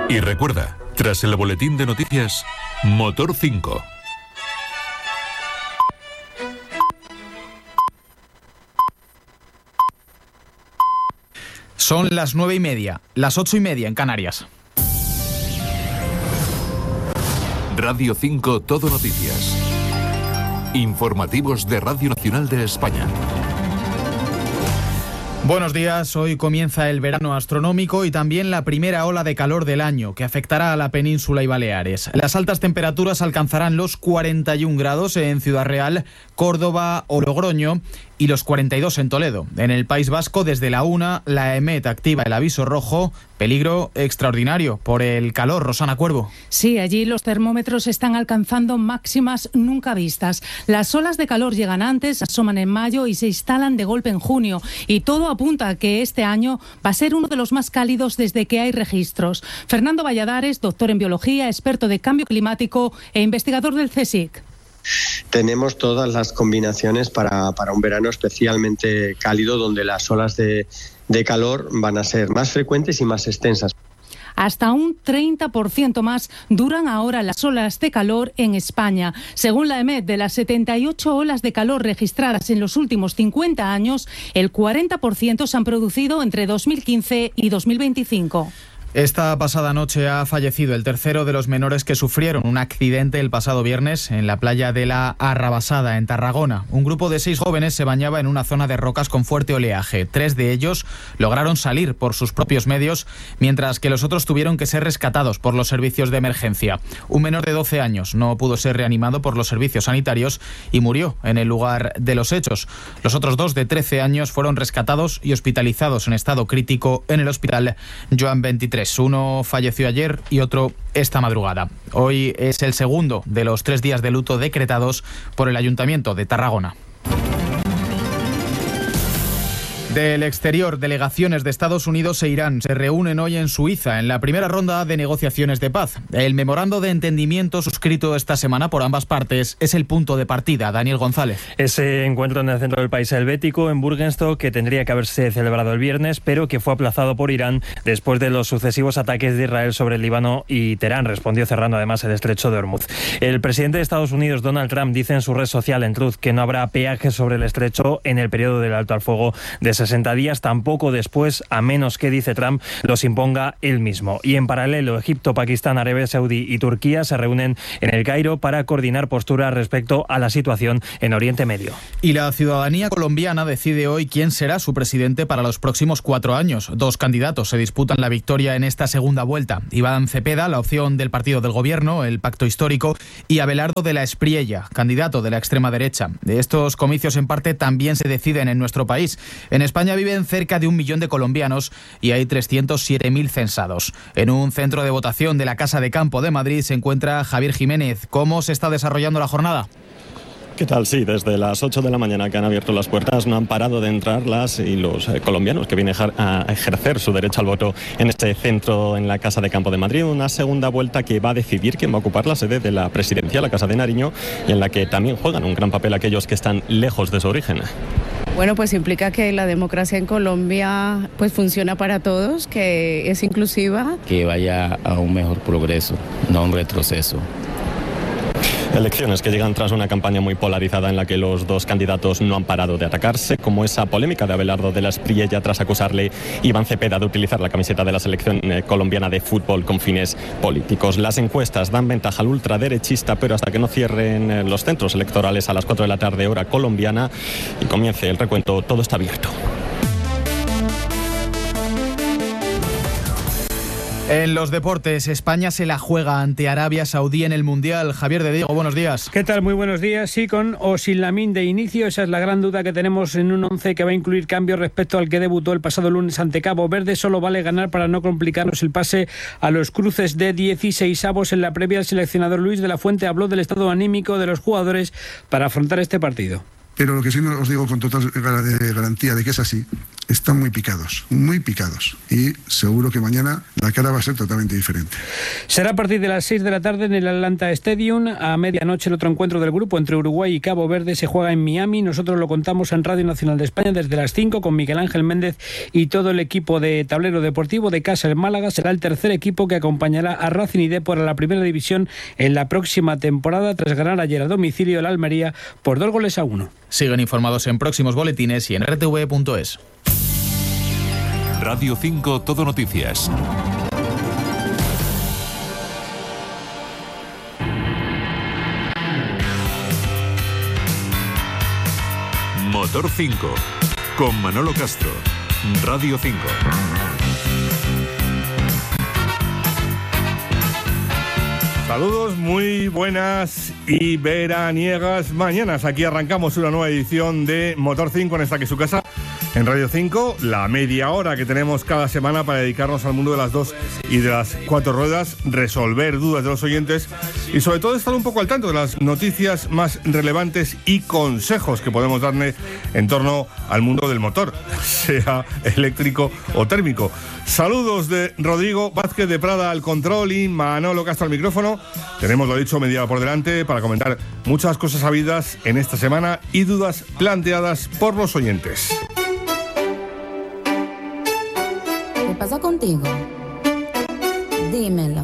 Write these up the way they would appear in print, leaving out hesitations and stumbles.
Y recuerda, tras el boletín de noticias, Motor 5. Son las 9:30, las 8:30 en Canarias. Radio 5 Todo Noticias. Informativos de Radio Nacional de España. Buenos días, hoy comienza el verano astronómico y también la primera ola de calor del año, que afectará a la península y Baleares. Las altas temperaturas alcanzarán los 41 grados en Ciudad Real, Córdoba o Logroño y los 42 en Toledo. En el País Vasco, desde la 1, la EMET activa el aviso rojo, peligro extraordinario por el calor. Rosana Cuervo. Sí, allí los termómetros están alcanzando máximas nunca vistas. Las olas de calor llegan antes, asoman en mayo y se instalan de golpe en junio. Y todo apunta a que este año va a ser uno de los más cálidos desde que hay registros. Fernando Valladares, doctor en biología, experto de cambio climático e investigador del CSIC. Tenemos todas las combinaciones para un verano especialmente cálido, donde las olas de calor van a ser más frecuentes y más extensas. Hasta un 30% más duran ahora las olas de calor en España. Según la EMET, de las 78 olas de calor registradas en los últimos 50 años, el 40% se han producido entre 2015 y 2025. Esta pasada noche ha fallecido el tercero de los menores que sufrieron un accidente el pasado viernes en la playa de la Arrabasada, en Tarragona. Un grupo de 6 jóvenes se bañaba en una zona de rocas con fuerte oleaje. 3 de ellos lograron salir por sus propios medios, mientras que los otros tuvieron que ser rescatados por los servicios de emergencia. Un menor de 12 años no pudo ser reanimado por los servicios sanitarios y murió en el lugar de los hechos. Los otros 2 de 13 años fueron rescatados y hospitalizados en estado crítico en el hospital Joan 23. Uno falleció ayer y otro esta madrugada. Hoy es el segundo de los 3 días de luto decretados por el Ayuntamiento de Tarragona. Del exterior, delegaciones de Estados Unidos e Irán se reúnen hoy en Suiza en la primera ronda de negociaciones de paz. El memorando de entendimiento suscrito esta semana por ambas partes es el punto de partida. Daniel González. Ese encuentro en el centro del país helvético, en Burgenstock, que tendría que haberse celebrado el viernes, pero que fue aplazado por Irán después de los sucesivos ataques de Israel sobre el Líbano, y Teherán respondió cerrando además el estrecho de Hormuz. El presidente de Estados Unidos, Donald Trump, dice en su red social, en Truth, que no habrá peajes sobre el estrecho en el periodo del alto al fuego de 60 días, tampoco después, a menos que, dice Trump, los imponga él mismo. Y en paralelo, Egipto, Pakistán, Arabia Saudí y Turquía se reúnen en El Cairo para coordinar posturas respecto a la situación en Oriente Medio. Y la ciudadanía colombiana decide hoy quién será su presidente para los próximos 4 años. 2 candidatos se disputan la victoria en esta segunda vuelta. Iván Cepeda, la opción del partido del gobierno, el Pacto Histórico, y Abelardo de la Espriella, candidato de la extrema derecha. De estos comicios en parte también se deciden en nuestro país. En España viven cerca de 1 millón de colombianos y hay 307.000 censados. En un centro de votación de la Casa de Campo de Madrid se encuentra Javier Jiménez. ¿Cómo se está desarrollando la jornada? ¿Qué tal? Sí, desde las 8 de la mañana que han abierto las puertas no han parado de entrar las y los colombianos que vienen a ejercer su derecho al voto en este centro en la Casa de Campo de Madrid. Una segunda vuelta que va a decidir quién va a ocupar la sede de la presidencia, la Casa de Nariño, y en la que también juegan un gran papel aquellos que están lejos de su origen. Bueno, pues implica que la democracia en Colombia pues funciona para todos, que es inclusiva. Que vaya a un mejor progreso, no a un retroceso. Elecciones que llegan tras una campaña muy polarizada en la que los 2 candidatos no han parado de atacarse, como esa polémica de Abelardo de la Espriella tras acusarle Iván Cepeda de utilizar la camiseta de la selección colombiana de fútbol con fines políticos. Las encuestas dan ventaja al ultraderechista, pero hasta que no cierren los centros electorales a las 4 de la tarde hora colombiana y comience el recuento, todo está abierto. En los deportes, España se la juega ante Arabia Saudí en el Mundial. Javier de Diego, buenos días. ¿Qué tal? Muy buenos días. Sí, con o sin Lamine de inicio. Esa es la gran duda que tenemos en un 11 que va a incluir cambios respecto al que debutó el pasado lunes ante Cabo Verde. Solo vale ganar para no complicarnos el pase a los cruces de 16avos. En la previa, el seleccionador Luis de la Fuente habló del estado anímico de los jugadores para afrontar este partido. Pero lo que sí os digo con total garantía de que es así, están muy picados, y seguro que mañana la cara va a ser totalmente diferente. Será a partir de las 6 de la tarde en el Atlanta Stadium. A medianoche el otro encuentro del grupo entre Uruguay y Cabo Verde se juega en Miami. Nosotros lo contamos en Radio Nacional de España desde las 5 con Miguel Ángel Méndez y todo el equipo de Tablero Deportivo de casa. El Málaga será el tercer equipo que acompañará a Racing y Depor a la primera división en la próxima temporada, tras ganar ayer a domicilio el Almería por 2-1. Siguen informados en próximos boletines y en rtv.es. Radio 5 Todo Noticias. Motor 5 con Manolo Castro. Radio 5. Saludos, muy buenas y veraniegas mañanas. Aquí arrancamos una nueva edición de Motor 5 en esta que es su casa, en Radio 5, la media hora que tenemos cada semana para dedicarnos al mundo de las 2 y de las 4 ruedas, resolver dudas de los oyentes y sobre todo estar un poco al tanto de las noticias más relevantes y consejos que podemos darle en torno al mundo del motor, sea eléctrico o térmico. Saludos de Rodrigo Vázquez de Prada al control y Manolo Castro al micrófono. Tenemos, lo dicho, media hora por delante para comentar muchas cosas sabidas en esta semana y dudas planteadas por los oyentes. ¿Qué pasa contigo? Dímelo.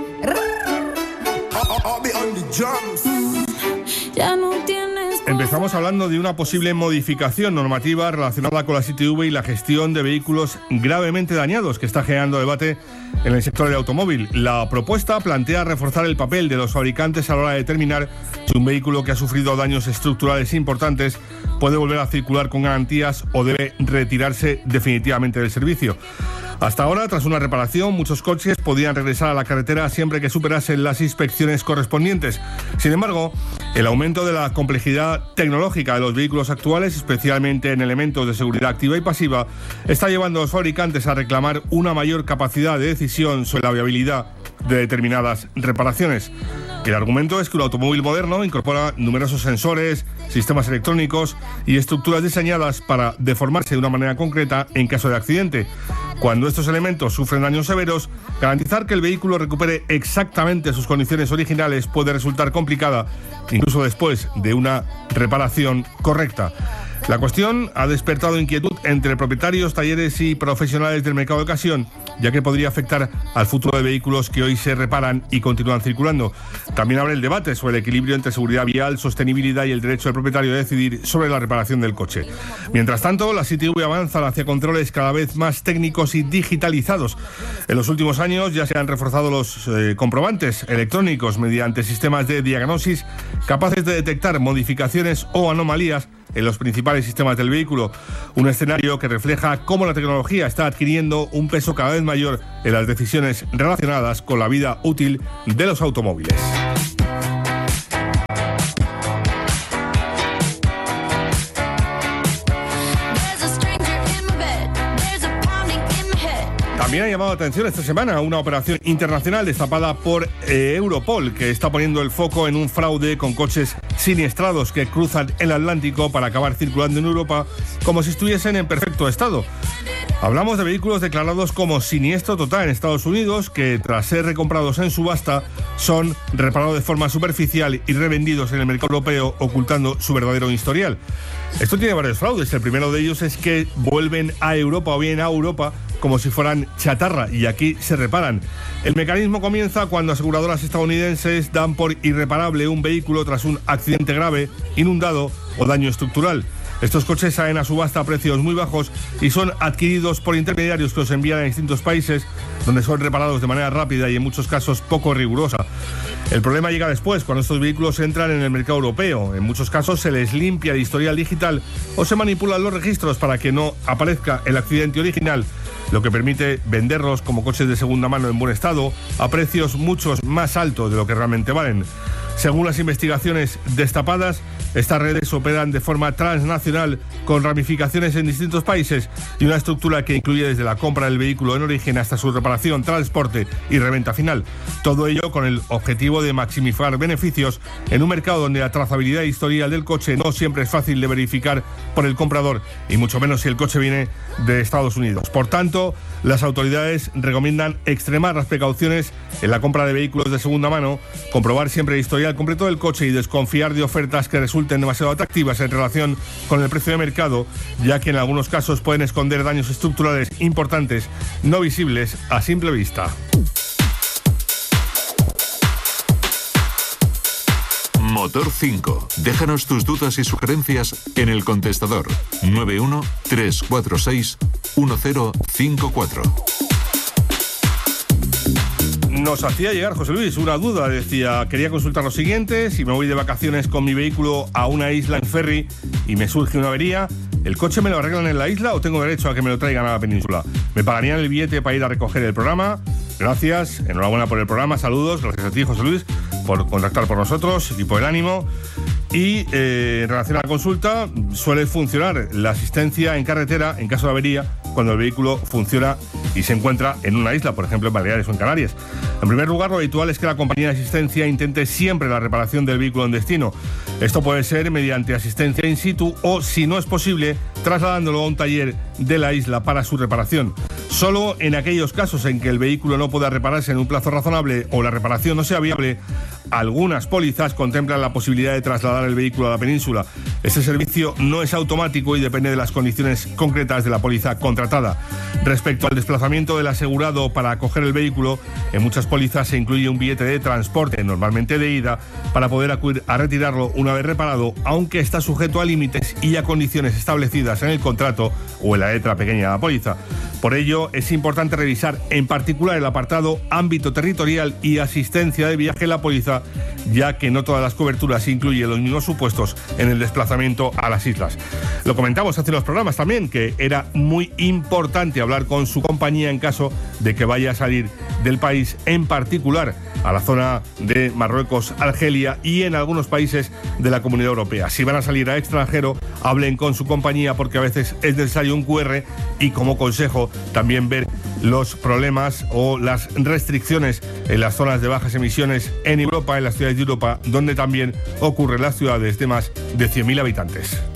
Ya no tienes... Empezamos hablando de una posible modificación normativa relacionada con la ITV y la gestión de vehículos gravemente dañados que está generando debate en el sector del automóvil. La propuesta plantea reforzar el papel de los fabricantes a la hora de determinar si un vehículo que ha sufrido daños estructurales importantes puede volver a circular con garantías o debe retirarse definitivamente del servicio. Hasta ahora, tras una reparación, muchos coches podían regresar a la carretera siempre que superasen las inspecciones correspondientes. Sin embargo, el aumento de la complejidad tecnológica de los vehículos actuales, especialmente en elementos de seguridad activa y pasiva, está llevando a los fabricantes a reclamar una mayor capacidad de decisión sobre la viabilidad de determinadas reparaciones. El argumento es que un automóvil moderno incorpora numerosos sensores, sistemas electrónicos y estructuras diseñadas para deformarse de una manera concreta en caso de accidente. Cuando estos elementos sufren daños severos, garantizar que el vehículo recupere exactamente sus condiciones originales puede resultar complicada, incluso después de una reparación correcta. La cuestión ha despertado inquietud entre propietarios, talleres y profesionales del mercado de ocasión, ya que podría afectar al futuro de vehículos que hoy se reparan y continúan circulando. También abre el debate sobre el equilibrio entre seguridad vial, sostenibilidad y el derecho del propietario a decidir sobre la reparación del coche. Mientras tanto, las ITV avanzan hacia controles cada vez más técnicos y digitalizados. En los últimos años ya se han reforzado los comprobantes electrónicos mediante sistemas de diagnosis capaces de detectar modificaciones o anomalías en los principales sistemas del vehículo, un escenario que refleja cómo la tecnología está adquiriendo un peso cada vez mayor en las decisiones relacionadas con la vida útil de los automóviles. También ha llamado la atención esta semana una operación internacional destapada por Europol, que está poniendo el foco en un fraude con coches siniestrados que cruzan el Atlántico para acabar circulando en Europa como si estuviesen en perfecto estado. Hablamos de vehículos declarados como siniestro total en Estados Unidos que, tras ser recomprados en subasta, son reparados de forma superficial y revendidos en el mercado europeo, ocultando su verdadero historial. Esto tiene varios fraudes. El primero de ellos es que vuelven a Europa o bien a Europa como si fueran chatarra y aquí se reparan. El mecanismo comienza cuando aseguradoras estadounidenses dan por irreparable un vehículo tras un accidente grave, inundado o daño estructural. Estos coches salen a subasta a precios muy bajos y son adquiridos por intermediarios que los envían a distintos países, donde son reparados de manera rápida y en muchos casos poco rigurosa. El problema llega después, cuando estos vehículos entran en el mercado europeo. En muchos casos se les limpia de historial digital o se manipulan los registros para que no aparezca el accidente original, lo que permite venderlos como coches de segunda mano en buen estado a precios mucho más altos de lo que realmente valen. Según las investigaciones destapadas, Estas redes operan de forma transnacional con ramificaciones en distintos países y una estructura que incluye desde la compra del vehículo en origen hasta su reparación, transporte y reventa final. Todo ello con el objetivo de maximizar beneficios en un mercado donde la trazabilidad historial del coche no siempre es fácil de verificar por el comprador, y mucho menos si el coche viene de Estados Unidos. Por tanto, las autoridades recomiendan extremar las precauciones en la compra de vehículos de segunda mano, comprobar siempre el historial completo del coche y desconfiar de ofertas que resulten demasiado atractivas en relación con el precio de mercado, ya que en algunos casos pueden esconder daños estructurales importantes no visibles a simple vista. Motor 5. Déjanos tus dudas y sugerencias en el contestador 91-346-1054. Nos hacía llegar José Luis una duda, decía, quería consultar lo siguiente: si me voy de vacaciones con mi vehículo a una isla en ferry y me surge una avería, ¿el coche me lo arreglan en la isla o tengo derecho a que me lo traigan a la península? ¿Me pagarían el billete para ir a recoger el programa? Gracias, enhorabuena por el programa, saludos, gracias a ti, José Luis, por contactar por nosotros y por el ánimo. Y en relación a la consulta, suele funcionar la asistencia en carretera en caso de avería cuando el vehículo funciona y se encuentra en una isla, por ejemplo en Baleares o en Canarias. En primer lugar, lo habitual es que la compañía de asistencia intente siempre la reparación del vehículo en destino. Esto puede ser mediante asistencia in situ o, si no es posible, trasladándolo a un taller de la isla para su reparación. Solo en aquellos casos en que el vehículo no pueda repararse en un plazo razonable o la reparación no sea viable, algunas pólizas contemplan la posibilidad de trasladar el vehículo a la península. Este servicio no es automático y depende de las condiciones concretas de la póliza contratada. Respecto al desplazamiento del asegurado para acoger el vehículo, en muchas pólizas se incluye un billete de transporte, normalmente de ida, para poder acudir a retirarlo una vez reparado, aunque está sujeto a límites y a condiciones establecidas en el contrato o en la letra pequeña de la póliza. Por ello, es importante revisar en particular el apartado ámbito territorial y asistencia de viaje en la póliza, ya que no todas las coberturas incluyen los mismos supuestos en el desplazamiento a las islas. Lo comentamos hace unos programas también, que era muy importante hablar con su compañía en caso de que vaya a salir del país, en particular a la zona de Marruecos, Argelia y en algunos países de la Comunidad Europea. Si van a salir a extranjero, hablen con su compañía, porque a veces es necesario un QR y, como consejo, también ver los problemas o las restricciones en las zonas de bajas emisiones en Europa, en las ciudades de Europa, donde también ocurren las ciudades de más de 100.000 habitantes.